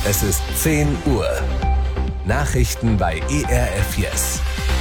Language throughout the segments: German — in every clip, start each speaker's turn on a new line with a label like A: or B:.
A: Es ist 10 Uhr. Nachrichten bei ERF Yes.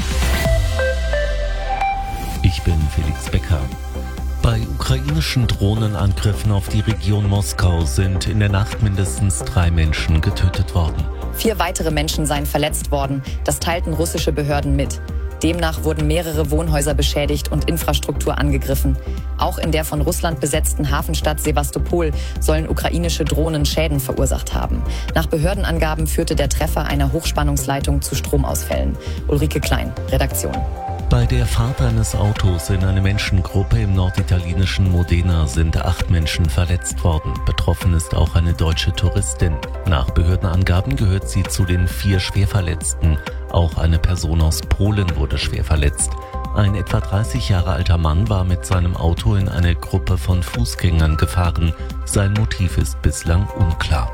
B: Ich bin Felix Becker. Bei ukrainischen Drohnenangriffen auf die Region Moskau sind in der Nacht mindestens 3 Menschen getötet worden.
C: 4 weitere Menschen seien verletzt worden. Das teilten russische Behörden mit. Demnach wurden mehrere Wohnhäuser beschädigt und Infrastruktur angegriffen. Auch in der von Russland besetzten Hafenstadt Sewastopol sollen ukrainische Drohnen Schäden verursacht haben. Nach Behördenangaben führte der Treffer einer Hochspannungsleitung zu Stromausfällen. Ulrike Klein, Redaktion.
B: Bei der Fahrt eines Autos in eine Menschengruppe im norditalienischen Modena sind 8 Menschen verletzt worden. Betroffen ist auch eine deutsche Touristin. Nach Behördenangaben gehört sie zu den 4 Schwerverletzten. Auch eine Person aus Polen wurde schwer verletzt. Ein etwa 30 Jahre alter Mann war mit seinem Auto in eine Gruppe von Fußgängern gefahren. Sein Motiv ist bislang unklar.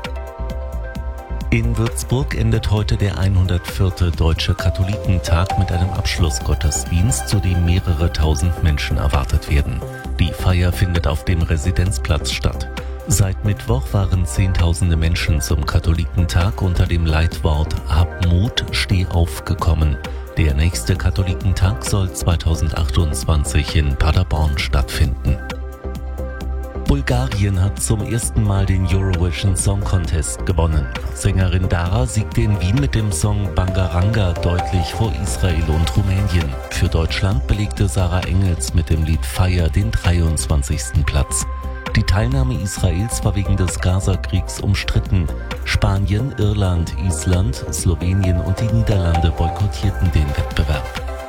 B: In Würzburg endet heute der 104. Deutsche Katholikentag mit einem Abschlussgottesdienst, zu dem mehrere tausend Menschen erwartet werden. Die Feier findet auf dem Residenzplatz statt. Seit Mittwoch waren Zehntausende Menschen zum Katholikentag unter dem Leitwort Hab Mut, steh auf gekommen. Der nächste Katholikentag soll 2028 in Paderborn stattfinden. Bulgarien hat zum ersten Mal den Eurovision Song Contest gewonnen. Sängerin Dara siegte in Wien mit dem Song Bangaranga deutlich vor Israel und Rumänien. Für Deutschland belegte Sarah Engels mit dem Lied Fire den 23. Platz. Die Teilnahme Israels war wegen des Gaza-Kriegs umstritten. Spanien, Irland, Island, Slowenien und die Niederlande boykottierten den Wettbewerb.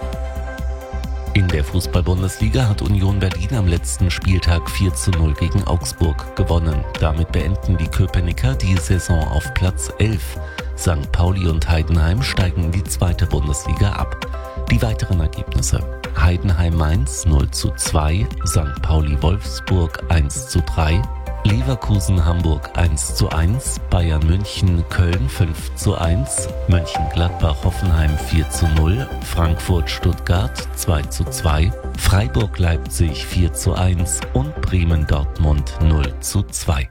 B: In der Fußball-Bundesliga hat Union Berlin am letzten Spieltag 4:0 gegen Augsburg gewonnen. Damit beenden die Köpenicker die Saison auf Platz 11. St. Pauli und Heidenheim steigen in die 2. Bundesliga ab. Die weiteren Ergebnisse: Heidenheim-Mainz 0:2, St. Pauli-Wolfsburg 1:3, Leverkusen-Hamburg 1:1, Bayern-München-Köln 5:1, Mönchengladbach-Hoffenheim 4:0, Frankfurt-Stuttgart 2:2, Freiburg-Leipzig 4:1 und Bremen-Dortmund 0:2.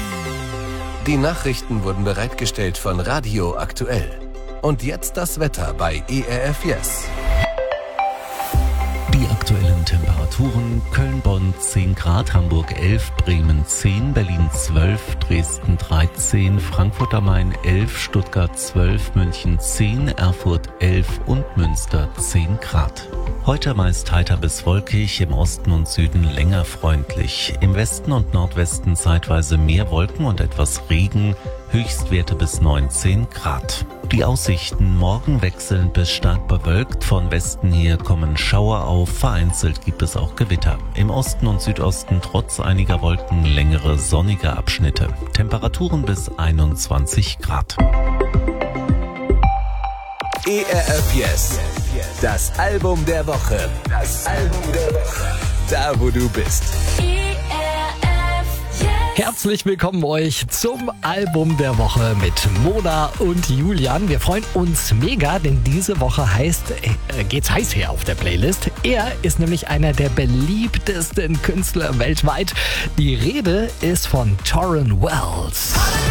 A: Die Nachrichten wurden bereitgestellt von Radio Aktuell. Und jetzt das Wetter bei ERF Yes.
B: Die aktuellen Temperaturen: Köln-Bonn 10 Grad, Hamburg 11, Bremen 10, Berlin 12, Dresden 13, Frankfurt am Main 11, Stuttgart 12, München 10, Erfurt 11 und Münster 10 Grad. Heute meist heiter bis wolkig, im Osten und Süden länger freundlich. Im Westen und Nordwesten zeitweise mehr Wolken und etwas Regen, Höchstwerte bis 19 Grad. Die Aussichten: morgen wechselnd bis stark bewölkt, von Westen her kommen Schauer auf, vereinzelt gibt es auch Gewitter. Im Osten und Südosten trotz einiger Wolken längere sonnige Abschnitte. Temperaturen bis 21 Grad.
A: ERF Yes. Das Album der Woche. Da, wo du bist.
D: Herzlich willkommen euch zum Album der Woche mit Mona und Julian. Wir freuen uns mega, denn diese Woche geht's heiß her auf der Playlist. Er ist nämlich einer der beliebtesten Künstler weltweit. Die Rede ist von Tauren Wells.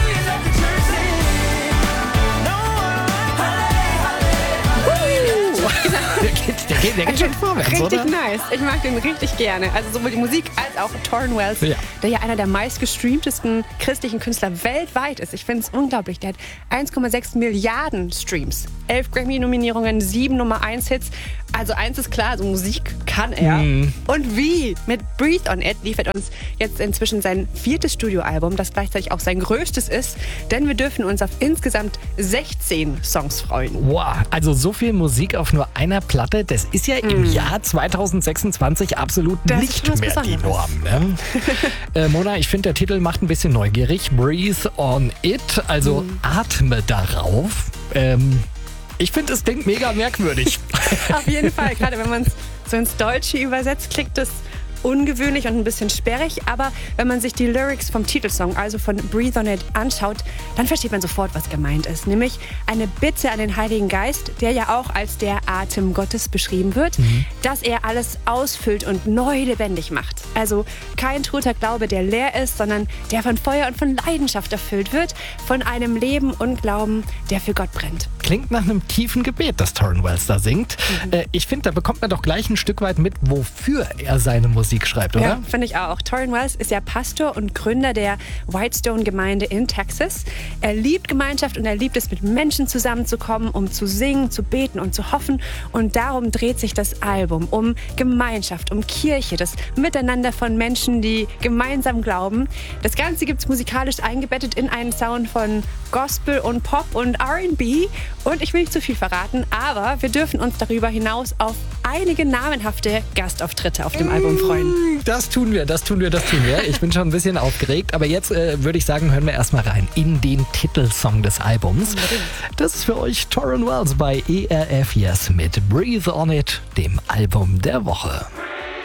D: Der geht schon vorwärts,
E: richtig
D: oder?
E: Nice. Ich mag den richtig gerne. Also sowohl die Musik als auch Tauren Wells, der ja einer der meistgestreamtesten christlichen Künstler weltweit ist. Ich finde es unglaublich. Der hat 1,6 Milliarden Streams, 11 Grammy-Nominierungen, 7 Nummer-1-Hits. Also eins ist klar, so Musik kann er. Und wie? Mit Breathe on It liefert uns jetzt inzwischen sein 4. Studioalbum, das gleichzeitig auch sein größtes ist. Denn wir dürfen uns auf insgesamt 16 Songs freuen.
D: Wow, also so viel Musik auf nur einer Platte, das ist ja im Jahr 2026 absolut
E: Das
D: nicht
E: ist
D: mehr
E: was
D: die
E: Besonderes.
D: Norm. Ne? Mona, ich finde, der Titel macht ein bisschen neugierig. Breathe on It, also atme darauf. Ich finde, es klingt mega merkwürdig.
E: Auf jeden Fall, gerade wenn man es so ins Deutsche übersetzt, klingt das ungewöhnlich und ein bisschen sperrig, aber wenn man sich die Lyrics vom Titelsong, also von Breathe on It, anschaut, dann versteht man sofort, was gemeint ist. Nämlich eine Bitte an den Heiligen Geist, der ja auch als der Atem Gottes beschrieben wird, dass er alles ausfüllt und neu lebendig macht. Also kein toter Glaube, der leer ist, sondern der von Feuer und von Leidenschaft erfüllt wird, von einem Leben und Glauben, der für Gott brennt.
D: Klingt nach einem tiefen Gebet, das Tauren Wells da singt. Ich finde, da bekommt man doch gleich ein Stück weit mit, wofür er seine Musik schreibt, oder?
E: Ja, finde ich auch. Tauren Wells ist ja Pastor und Gründer der Whitestone-Gemeinde in Texas. Er liebt Gemeinschaft und er liebt es, mit Menschen zusammenzukommen, um zu singen, zu beten und zu hoffen. Und darum dreht sich das Album um Gemeinschaft, um Kirche, das Miteinander von Menschen, die gemeinsam glauben. Das Ganze gibt es musikalisch eingebettet in einen Sound von Gospel und Pop und R&B. Und ich will nicht zu viel verraten, aber wir dürfen uns darüber hinaus auf einige namenhafte Gastauftritte auf dem Album freuen.
D: Das tun wir. Ich bin schon ein bisschen aufgeregt, aber jetzt würde ich sagen, hören wir erstmal rein in den Titelsong des Albums. Das ist für euch Tauren Wells bei ERF Yes mit Breathe on It, dem Album der Woche.